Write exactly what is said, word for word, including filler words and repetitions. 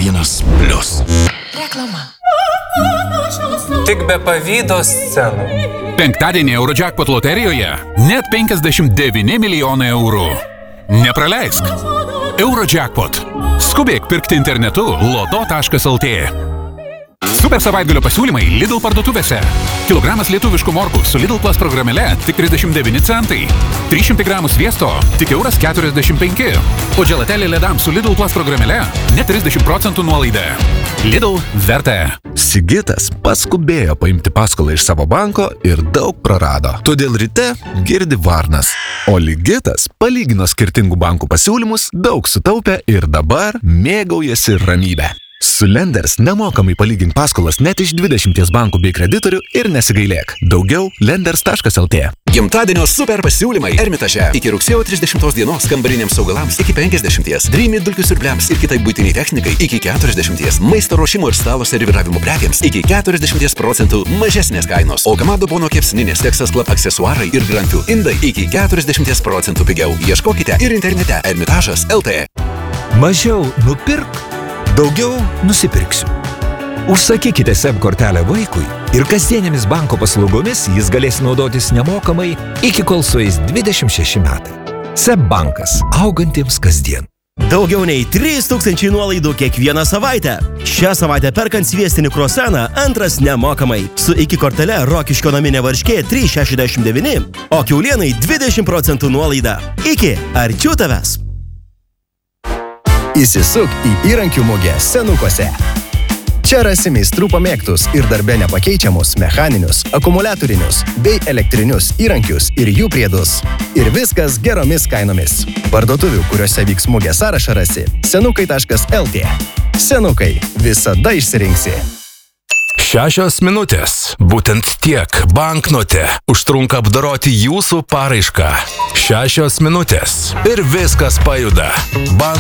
vienas plius. Reklama. Tik be pavydo scenų. Penktadienį Eurojackpot loterijoje net penkiasdešimt devyni milijonai eurų. Nepraleisk. Eurojackpot. Skubėk pirkti internetu loto taškas lt. Super savaitgalio pasiūlymai Lidl parduotuvėse. Kilogramas lietuviškų morkų su Lidl Plus programėle tik trisdešimt devyni centai. trys šimtai gramų sviesto tik euras keturiasdešimt penki. O dželatelė ledams su Lidl Plus programėle net trisdešimt procentų nuolaida. Lidl verta. Sigitas paskubėjo paimti paskolą iš savo banko ir daug prarado. Todėl ryte girdi varnas. O Ligitas palygino skirtingų bankų pasiūlymus, daug sutaupė ir dabar mėgaujasi ramybę. Su Lenders nemokamai palygink paskolas net iš dvidešimties bankų bei kreditorių ir nesigailėk. Daugiau lenders taškas lt. Gimtadienio super pasiūlymai Ermitaže. Iki rugsėjo trisdešimtos dienos kambariniams augalams iki penkiasdešimties, Dreamy dulkių siurbliams ir kitai buitiniai technikai iki keturiasdešimties, maisto ruošimo ir stalo serviravimo prekiams iki keturiasdešimties procentų mažesnės kainos. O Kamado Bono kepsninės, Texas Club aksesuarai ir granfių indai iki keturiasdešimties procentų pigiau. Ieškokite ir internete ermitažas taškas lt. Mažiau nupirk, daugiau nusipirksiu. Užsakykite S E B kortelę vaikui ir kasdienėmis banko paslaugomis jis galės naudotis nemokamai iki kol sueis dvidešimt šeši metai. S E B bankas augantiems kasdien. Daugiau nei trys tūkstančiai nuolaidų kiekvieną savaitę. Šią savaitę perkant sviestinį kruasaną antras nemokamai. Su iki kortele Rokiškio naminė varškė trys šešiasdešimt devyni, o kiaulienai dvidešimt procentų nuolaida. Iki arčiau tavęs. Įsisuk į įrankių mugę Senukuose. Čia rasi meistrų pamėgtus ir darbe nepakeičiamus mechaninius, akumuliatorinius bei elektrinius įrankius ir jų priedus. Ir viskas geromis kainomis. Parduotuvių, kuriuose vyks mugė sąrašą rasi senukai taškas lt. Senukai. Visada išsirinksi. Šešios minutės. Būtent tiek banknote užtrunka apdoroti jūsų paraišką. Šešios minutės. Ir viskas pajuda. Bank